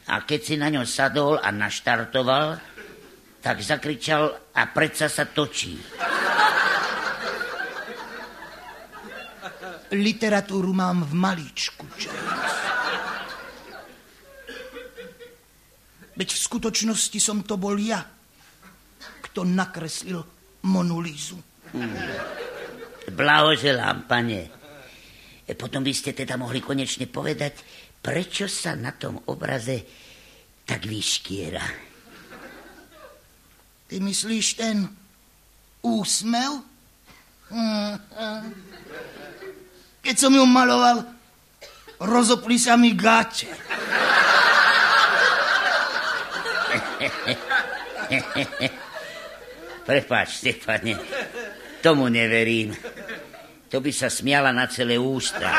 A keď si na ňo sadol a naštartoval, tak zakričal a predsa sa točí. Literatúru mám v malíčku, James. Veď v skutočnosti som to bol ja, kto nakreslil Monu Lízu. Blahoželám, pane. Potom by ste teda mohli konečne povedať, prečo sa na tom obraze tak vyškiera. Ty myslíš ten úsmev? Keď som ju maloval, rozopli sa mi gáče. Prepáčte, pane, tomu neverím. To by sa smiala na celé ústa.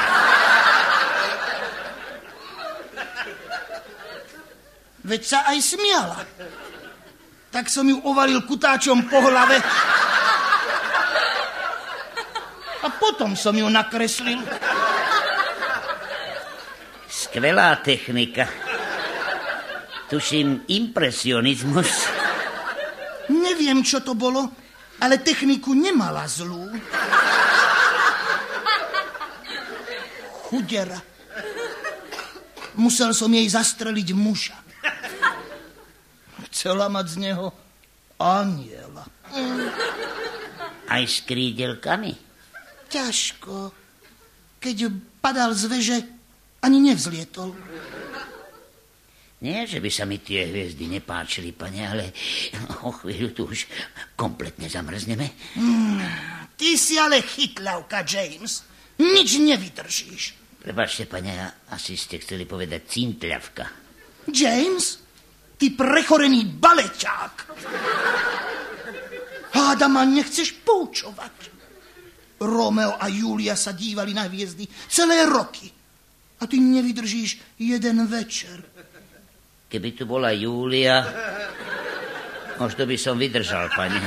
Veď sa aj smiala. Tak som ju ovalil kutáčom po hlave a potom som ju nakreslil. Skvelá technika. Tuším, impresionizmus. Neviem, čo to bolo, ale techniku nemala zlú. Chudera. Musel som jej zastreliť muža. Chcela mať z neho aniela. Aj s krídelkami? Ťažko. Keď padal z veže, ani nevzlietol. Nie, že by sa mi tie hviezdy nepáčili, pane, ale o chvíľu tu už kompletne zamrzneme. Ty si ale chytľavka, James. Nič nevydržíš. Prepáčte, pane, asi ste chceli povedať cintľavka. James, ty prechorený baleťák. Háda ma nechceš poučovať. Romeo a Julia sa dívali na hviezdy celé roky. A ty nevydržíš jeden večer. Keby tu bola Júlia, možno by som vydržal, pane.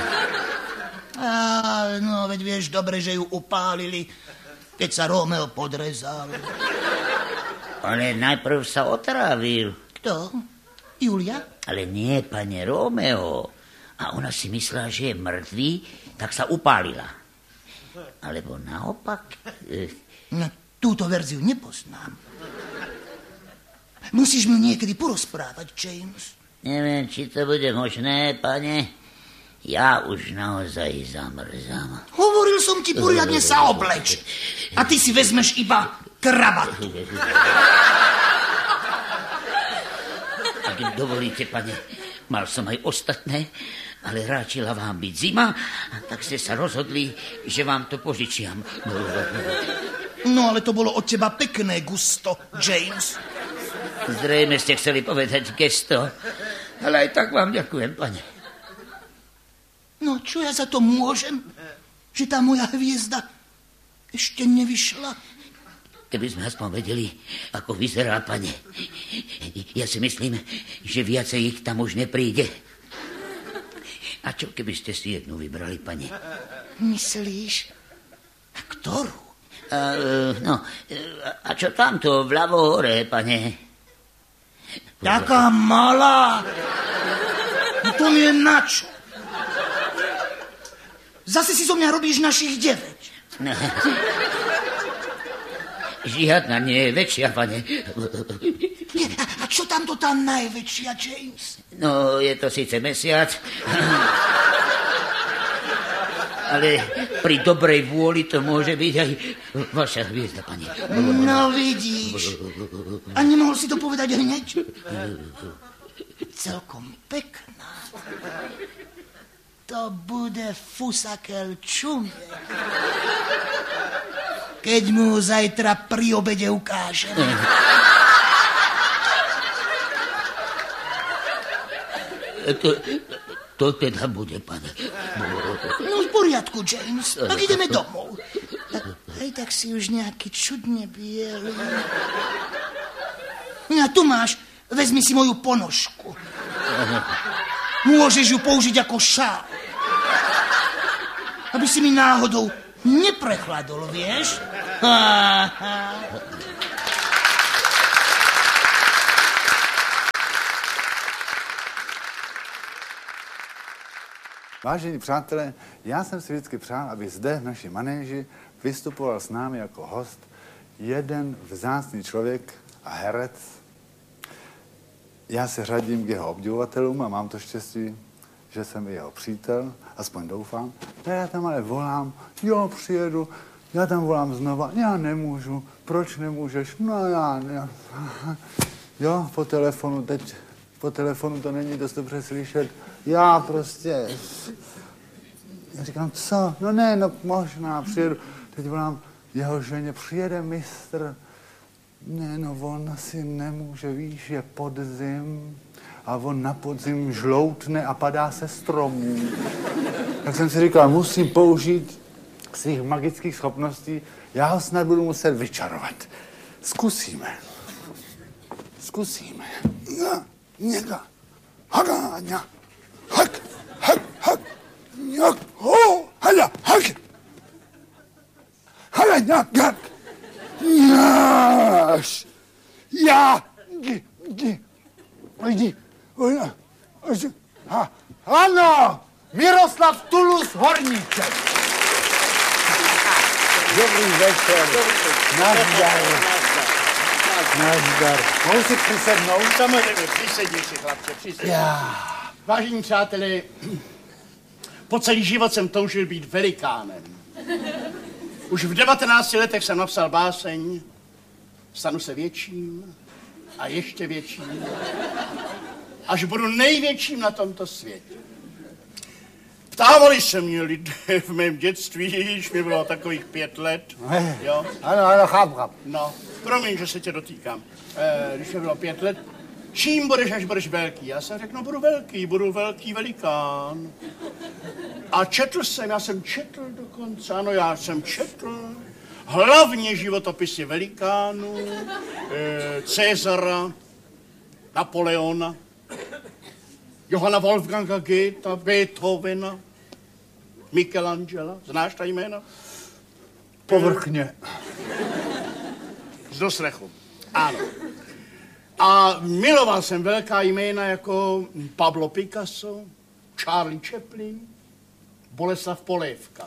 No, veď vieš dobre, že ju upálili, keď sa Romeo podrezal. Ale najprv sa otrávil. Kto? Julia? Ale nie, pane, Romeo. A ona si myslela, že je mŕtvý, tak sa upálila. Alebo naopak. No, túto verziu nepoznám. Musíš mi niekedy porozprávať, James. Neviem, či to bude možné, pane. Ja už naozaj zamrzám. Hovoril som ti poriadne sa obleč. A ty si vezmeš iba kravatu. Ak dovolíte, pane, mal som aj ostatné, ale ráčila vám byť zima, tak ste sa rozhodli, že vám to požičiam. No, ale to bolo od teba pekné gusto, James. Zrejme ste chceli povedať gesto, ale aj tak vám ďakujem, pane. No, čo ja za to môžem? Že tá moja hviezda ešte nevyšla? Keby sme aspoň vedeli, ako vyzerá, pane. Ja si myslím, že viacej ich tam už nepríde. A čo keby ste si jednu vybrali, pane? Myslíš? A ktorú? A čo tamto, vľavo hore, pane? Taká malá. No to mi je na čo? Zase si zo mňa robíš našich 9. Žiadna nie je väčšia, pane. A čo tamto tá najväčšia, James? No, je to síce mesiac, ale pri dobrej vôli to môže byť aj vaša hviezda, pani. No vidíš. A nemohol si to povedať hneď? Celkom pekná. To bude fusakel čumiek. Keď mu zajtra pri obede ukážem. To teda bude, pane. No v poriadku, James. Tak ideme domov. Hej, tak si už nejaký čudne bielý. A tu máš, vezmi si moju ponožku. Môžeš ju použiť ako šál. Aby si mi náhodou neprechladol, vieš? Vážení přátelé, já jsem si vždycky přál, aby zde v naší manéži vystupoval s námi jako host jeden vzácný člověk a herec. Já se řadím k jeho obdivovatelům a mám to štěstí, že jsem i jeho přítel, aspoň doufám. Já tam ale volám, jo, přijedu, já tam volám znova, já nemůžu, proč nemůžeš? No já. Jo, po telefonu to není dost dobře slyšet. Já prostě... Já říkám, co? No ne, no možná, přijedu. Teď volám jeho ženě, přijede mistr. Ne, no on asi nemůže, víš, je podzim. A on na podzim žloutne a padá se stromů. Tak jsem si říkal, musím použít svých magických schopností. Já ho snad budu muset vyčarovat. Zkusíme. Něga. Haga, ňa. Hak. Něk. Ho. Hala. Hak. Hala, ňak. Něš. Já. Jdi. Ano. Miroslav Tulus Horníček. Dobrý večer. Nazdar. Mohu si přisednout? Samozřejmě, přisedni si, chlapče, přisedni. Vážení přátelé, po celý život jsem toužil být velikánem. Už v 19 letech jsem napsal báseň Stanu se větším a ještě větším, až budu největším na tomto světě. Ptávali se mě lidé v mém dětství, když mi bylo takových 5 let. Jo? Ano, chápu. No, promiň, že se tě dotýkám. Když mi bylo 5 let, čím budeš, až budeš velký? Já jsem řekl, no budu velký velikán. A já jsem četl dokonce, ano, já jsem četl hlavně životopisy velikánů, Cezara, Napoleona, Johanna Wolfganga Goethe, Beethovena, Michelangela. Znáš ta jména? Povrchně. Z doslechu. Ano. A miloval jsem velká jména jako Pablo Picasso, Charlie Chaplin, Boleslav Polévka.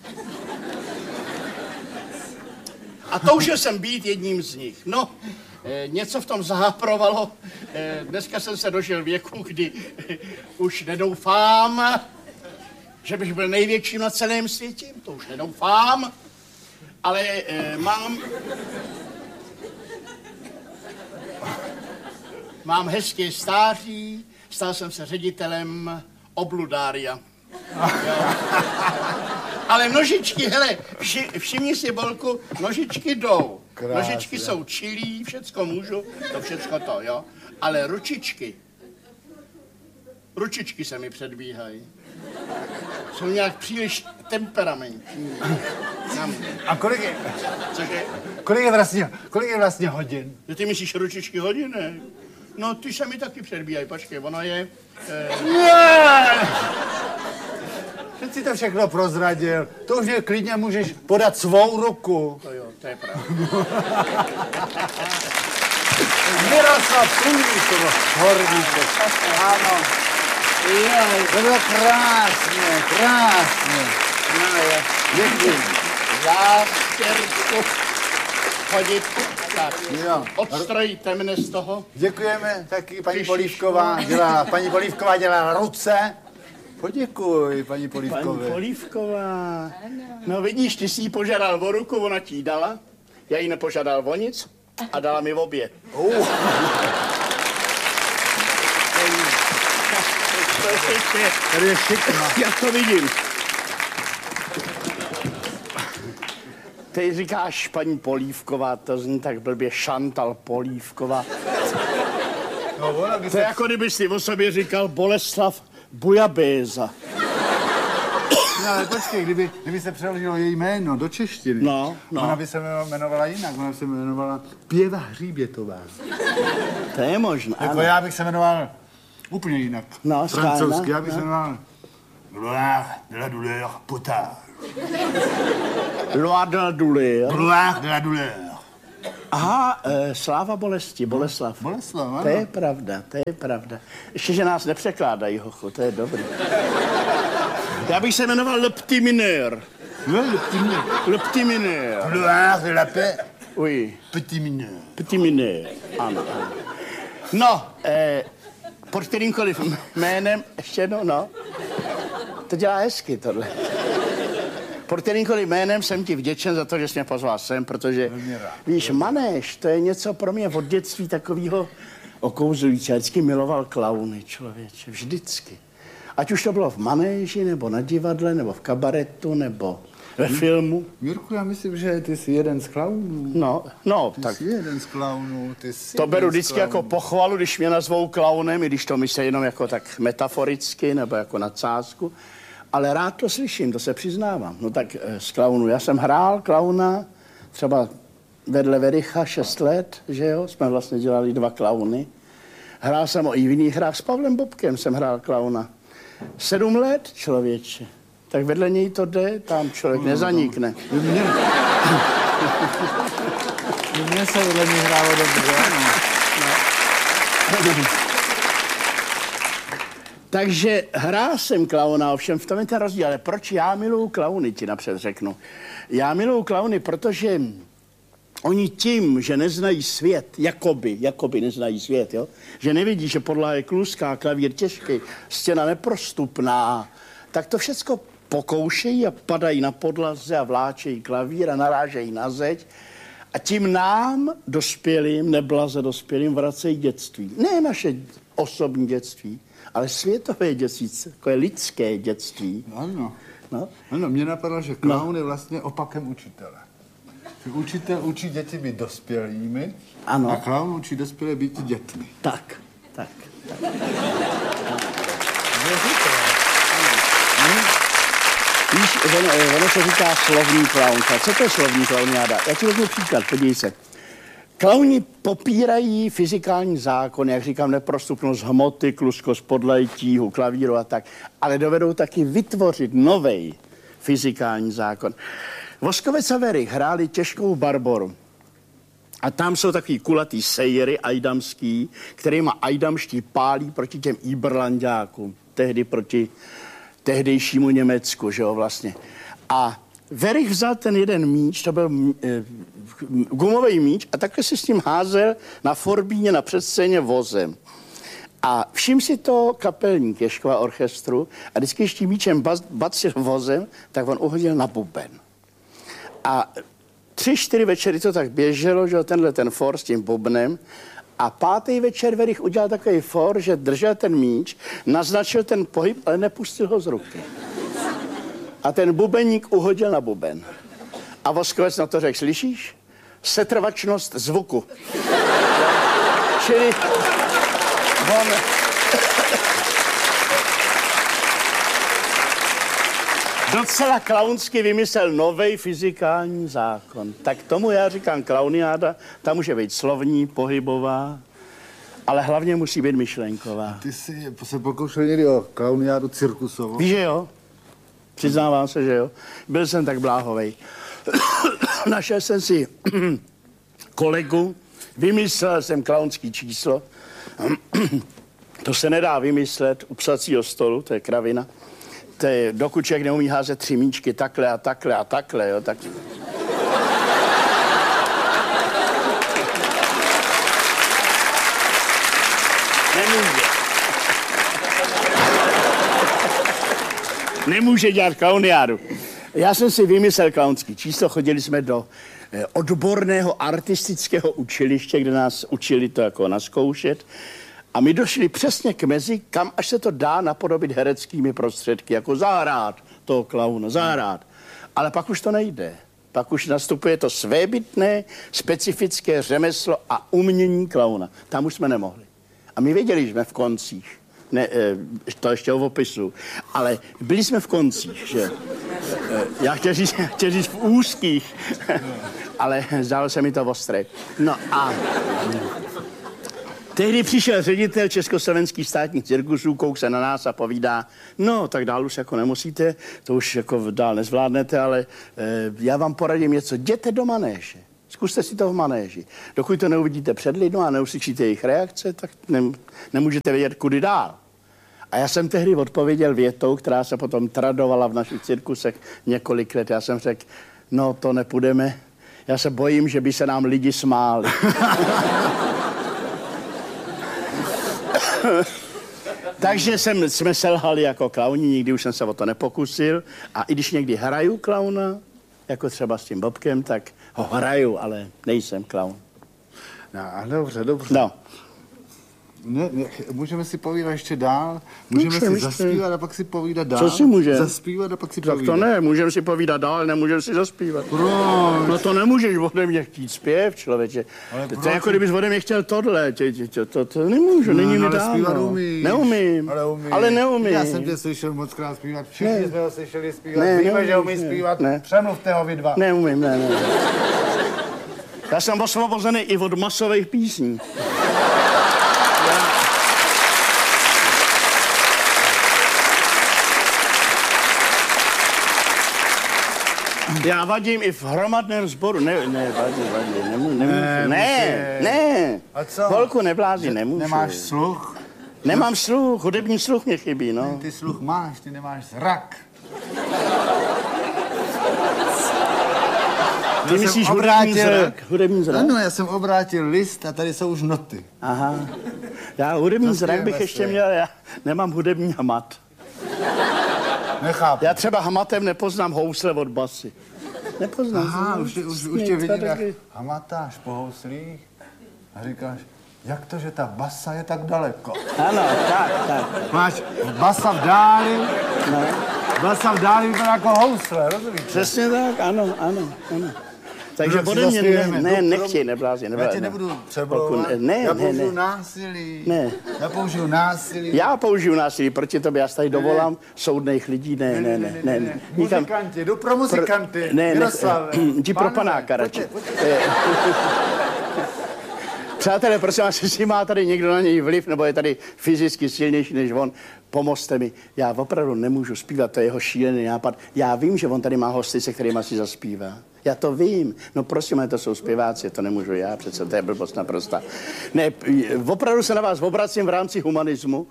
A toužil jsem být jedním z nich. No, něco v tom záprovalo. Dneska jsem se dožil věku, kdy už nedoufám, že bych byl největším na celém světě. To už nedoufám, ale mám hezké stáří. Stal jsem se ředitelem Obludária. Ale nožičky, hele, všimni si, Bolku, nožičky jdou. Krásně. Nožičky jsou čilí, všecko můžu, to všecko to, jo. Ale ručičky se mi předbíhají. Jsou nějak příliš temperamentní. A kolik je vlastně hodin? Ty myslíš ručičky hodiny? No, ty se mi taky předbíhají, počkej, ono je... Teď si to všechno prozradil. To už je klidně můžeš podat svou ruku. To jo, to je pravda. Miroslav Tulus Horníček. Ano. To bylo krásně. No je. Děkuji. Záštěrku chodit. Tak, Jo. odstrojíte mne z toho. Děkujeme taky, paní Polívková dělá ruce. Poděkuj, paní Polívkové. Paní Polívková. No vidíš, ty jsi jí požádal o ruku, ona ti ji dala. Já jí nepožádal o nic a dala mi obě. Tady je šikma. Já to vidím. Ty říkáš paní Polívková, to zní tak blbě, Šantal Polívková. No, to je jako kdyby si o sobě říkal Boleslav Bujabéza. No, ale počkej, kdyby se přeložilo její jméno do češtiny, no. Ona by se jmenovala jinak, ona by se jmenovala Pěva Hříbětová. To je možné, Jako já bych se jmenoval úplně jinak. No, francouzsky, já bych se jmenoval Gloire de la douleur potard. Gloire de la douleur. Gloire de la douleur. Aha, sláva bolesti, Boleslav. Boleslav, ano. To je pravda. Ještě, že nás nepřekládají, hochu, to je dobrý. Já bych se jmenoval Le Petit Mineur. Le Petit Mineur. Gloire de la paix. Oui. Petit mineur. Petit Mineur. Ano. No, pod kterýmkoliv jménem, ještě jednou, no. To dělá hezky, tohle. Pod kterýmkoliv jménem jsem ti vděčen za to, že jsi mě pozval sem, protože, víš, manéž, to je něco pro mě od dětství takového okouzlující. Já vždycky miloval klauny, člověče, vždycky. Ať už to bylo v manéži, nebo na divadle, nebo v kabaretu, nebo ve filmu. Mirku, já myslím, že ty jsi jeden z klaunů. No, Ty tak jsi jeden z klaunů, to beru vždycky jako pochvalu, když mě nazvou klaunem, i když to myslí jenom jako tak metaforicky, nebo jako nadsázku. Ale rád to slyším, to se přiznávám. No tak z klaunů. Já jsem hrál klauna třeba vedle Vericha 6 let, že jo? Jsme vlastně dělali 2 klauny. Hrál jsem i v jiných hrách s Pavlem Bobkem, jsem hrál klauna. 7 let, člověče. Tak vedle něj to jde, tam člověk nezanikne. Mně se vedle něj hrálo dobře. Takže hrál jsem klauna, ovšem v tom je ten rozdíl. Ale proč já miluju klauny, ti napřed řeknu. Já miluju klauny, protože oni tím, že neznají svět, jakoby neznají svět, jo? Že nevidí, že podlaha je kluská, klavír těžký, stěna neprostupná, tak to všecko pokoušejí a padají na podlaze a vláčejí klavír a narážejí na zeď. A tím nám, dospělým, neblaze dospělým, vracejí dětství. Ne naše osobní dětství, ale světové dětství, jako je lidské dětství. Ano. No. Ano, mě napadlo, že klaun je vlastně opakem učitele. Učitel učí děti být dospělými, ano. A klaun učí dospělé být dětmi. Tak. Víš, ono se říká slovní klaun. Co to je slovní klaun, Jáda? Já ti vezmu příklad, podívej se. Klauni popírají fyzikální zákon, jak říkám, neprostupnost hmoty, kluskost podlahy, tíhu, klavíru a tak, ale dovedou taky vytvořit novej fyzikální zákon. Voskovec a Werich hráli těžkou Barboru. A tam jsou takový kulatý sejry ajdamský, kterýma ajdamští pálí proti těm Iberlanďákům, tehdy proti tehdejšímu Německu, že jo, vlastně. A Werich vzal ten jeden míč, to byl gumový míč, a takhle si s ním házel na forbíně na předscéně vozem. A všim si to kapelník Ježkova orchestru a vždycky, když tím míčem bacil vozem, tak on uhodil na buben. A 3-4 večery to tak běželo, že ten for s tím bubnem. A 5. večer Werich udělal takový for, že držel ten míč, naznačil ten pohyb, ale nepustil ho z ruky. A ten bubeník uhodil na buben. A Voskovec na to řekl, slyšíš? Setrvačnost zvuku. Čili on... docela klaunsky vymyslel novej fyzikální zákon. Tak tomu já říkám klauniáda, ta může být slovní, pohybová, ale hlavně musí být myšlenková. Ty jsi se pokoušel někdy o klauniádu cirkusovou? Víš, že jo? Přiznávám se, že jo. Byl jsem tak bláhovej. Našel jsem si kolegu, vymyslel jsem klaunský číslo. To se nedá vymyslet u psacího stolu, to je kravina. To je, dokud člověk neumí házet 3 míčky takhle a takhle a takhle, jo, tak... Nemůže dělat klauniádu. Já jsem si vymyslel klaunský číslo, chodili jsme do odborného artistického učiliště, kde nás učili to jako nazkoušet. A my došli přesně k mezi, kam až se to dá napodobit hereckými prostředky, jako zahrát toho klauna, zahrát. Ale pak už to nejde. Pak už nastupuje to svébytné, specifické řemeslo a umění klauna. Tam už jsme nemohli. A my věděli, že jsme v koncích. Ne, to ještě o opisu. Ale byli jsme v koncích, že? Já chtěl říct v úzkých, ale zdálo se mi to ostré. No a... tehdy přišel ředitel Československých státních cirkusů, kouk se na nás a povídá, no, tak dál už jako nemusíte, to už jako dál nezvládnete, ale já vám poradím něco, jděte do manéže. Zkuste si to v manéži. Dokud to neuvidíte před lidmi a neuslyšíte jejich reakce, tak nemůžete vědět, kudy dál. A já jsem tehdy odpověděl větou, která se potom tradovala v našich cirkusech několik let. Já jsem řekl, no to nepůjdeme, já se bojím, že by se nám lidi smáli. Takže jsme selhali jako klauni, nikdy už jsem se o to nepokusil. A i když někdy hraju klauna, jako třeba s tím Bobkem, tak ho hraju, ale nejsem klaun. No, dobře. No. Ne, můžeme si povídat ještě dál, můžeme si zaspívat a pak si povídat dál. Co si můžeme? Zaspívat a pak si povídat. Tak to ne, můžeme si povídat dál, nemůžeme si zaspívat. Proč? No to nemůžeš ode mě chtít zpěv, člověče. To je jako kdybys ode mě chtěl tohle, to nemůžu, není mi dáno. Zpívat umíš. Neumím, ale neumím. Já jsem tě slyšel mockrát zpívat, všichni jsme ho slyšeli zpívat, víme, že umí zpívat, přemluvte ho vy dva. Neumím, ne. Já jsem osvobozený i od masových písní. Já vadím i v hromadném sboru. Nemůžu. Ne. A co? Holku neblázi, nemůžu. Nemáš sluch? Nemám sluch, hudební sluch mě chybí, no. Ty sluch máš, ty nemáš zrak. Ty myslíš hudební zrak? Ano, já jsem obrátil list a tady jsou už noty. Aha. Já hudební zrak bych ještě měl, já nemám hudební hamat. Nechápu. Já třeba hamatem nepoznám housle od basy. Nepoznám. Aha, už tě vidím, jak hamatáš po houslích a říkáš, jak to, že ta basa je tak daleko? Ano, tak. Máš basa v dáli, basa v dáli vypadá jako housle, rozumíš? Přesně tak, ano. Takže ode mě nechtěj, neblázi. Já tě nebudu přeblouvat, já použiju násilí. Ne. Já použiju násilí. Já použiju násilí proti tobě, já se tady dovolám soudných lidí, ne. Muzikanti, jdu pro muzikanty. Jdi pro panáka radši. Přátelé, prosím vás, jestli má tady někdo na něj vliv, nebo je tady fyzicky silnější než on, pomozte mi. Já opravdu nemůžu zpívat, to je jeho šílený nápad. Já vím, že on tady má hosty, se kterýma si zaspívá. Já to vím. No prosím, to jsou zpěváci, to nemůžu já, přece to je blbost naprosta. Ne, opravdu se na vás obracím v rámci humanismu.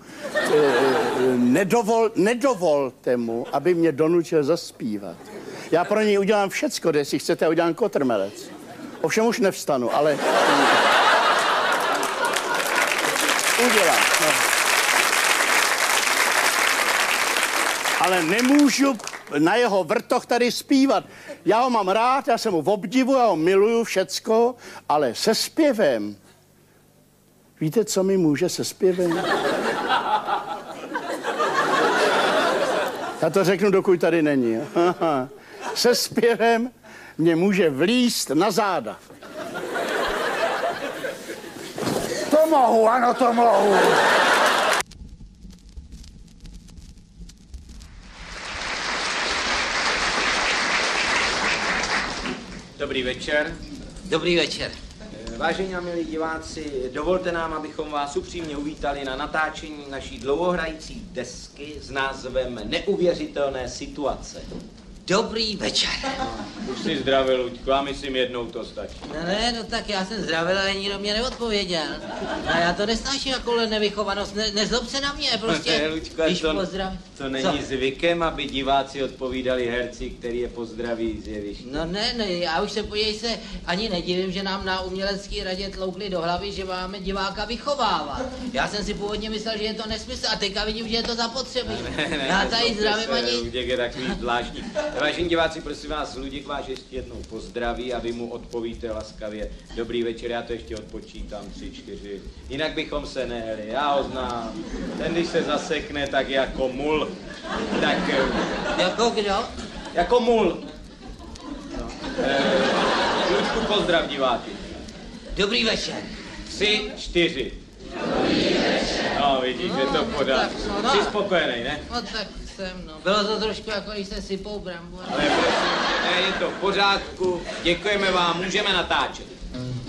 Nedovolte mu, aby mě donutil zaspívat. Já pro něj udělám všecko, jestli chcete, udělám kotrmelec. Ovšem už nevstanu, ale... udělám. No. Ale nemůžu na jeho vrtoch tady zpívat. Já ho mám rád, já se mu obdivu, já ho miluju, všecko, ale se zpěvem. Víte, co mi může se zpěvem? Já to řeknu, dokud tady není. Se zpěvem mě může vlízt na záda. To mohu, ano, to mohu. Dobrý večer. Dobrý večer. Vážení a milí diváci, dovolte nám, abychom vás upřímně uvítali na natáčení naší dlouhohrající desky s názvem Neuvěřitelné situace. Dobrý večer. Už si zdravil, Luďku, a myslím jednou to stačí. No tak já jsem zdravil, ale nikdo mě neodpověděl. No já to nesnáším jako nevychovanost, nezlob se na mě, prostě, Luďku, když pozdravím. To není zvykem, aby diváci odpovídali herci, který je pozdraví z jeviště. No ne, já už se, podívej se, ani nedivím, že nám na umělecké radě tloukli do hlavy, že máme diváka vychovávat. Já jsem si původně myslel, že je to nesmysl a teďka vidím, že je to zapotřebí. Já tady zdravím ani... Luděk je takový zvláštní. Vážení diváci, prosím vás, Luděk vás ještě jednou pozdraví a vy mu odpovíte laskavě. Dobrý večer, já to ještě odpočítám 3, 4. Jinak bychom se nehli, já ho znám. Ten, když se zasekne, tak jako mul. Tak... Jako kdo? Jako mul. No. Luďku, pozdrav diváky. Dobrý večer. 3, 4. Dobrý večer. No, vidíš, že to podá. No. Jsi spokojený, ne? No tak jsem, no. Bylo to trošku jako když se sypou brambory. Ale prosím, ne, je to v pořádku. Děkujeme vám, můžeme natáčet.